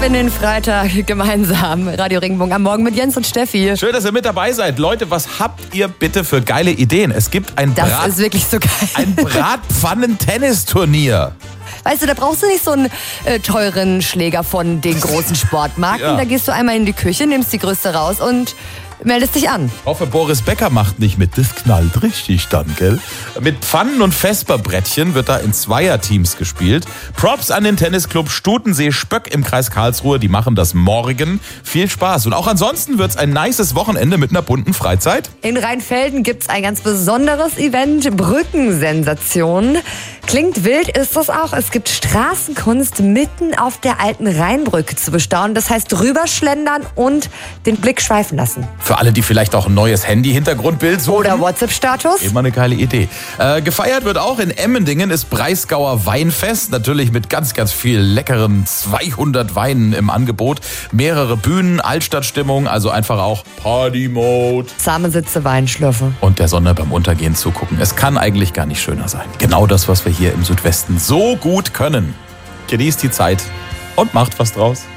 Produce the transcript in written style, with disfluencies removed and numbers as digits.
In den Freitag gemeinsam. Radio Regenbogen am Morgen mit Jens und Steffi. Schön, dass ihr mit dabei seid. Leute, was habt ihr bitte für geile Ideen? Es gibt ein Das ist wirklich so geil. ein Bratpfannen-Tennisturnier. Weißt du, da brauchst du nicht so einen teuren Schläger von den großen Sportmarken. Ja. Da gehst du einmal in die Küche, nimmst die größte raus und meldest dich an. Ich hoffe, Boris Becker macht nicht mit. Das knallt richtig dann, gell? Mit Pfannen und Vesperbrettchen wird da in Zweierteams gespielt. Props an den Tennisclub Stutensee-Spöck im Kreis Karlsruhe. Die machen das morgen. Viel Spaß. Und auch ansonsten wird's ein nices Wochenende mit einer bunten Freizeit. In Rheinfelden gibt's ein ganz besonderes Event, Brückensensation. Klingt wild, ist das auch. Es gibt Straßenkunst mitten auf der alten Rheinbrücke zu bestaunen. Das heißt, rüberschlendern und den Blick schweifen lassen. Für alle, die vielleicht auch ein neues Handy-Hintergrundbild suchen. Oder WhatsApp-Status. Immer eine geile Idee. Gefeiert wird auch in Emmendingen ist Breisgauer Weinfest. Natürlich mit ganz, ganz viel leckeren 200 Weinen im Angebot. Mehrere Bühnen, Altstadtstimmung, also einfach auch Party-Mode. Zahme Sitze, Weinschlürfe. Und der Sonne beim Untergehen zugucken. Es kann eigentlich gar nicht schöner sein. Genau das, was wir hier im Südwesten so gut können. Genießt die Zeit und macht was draus.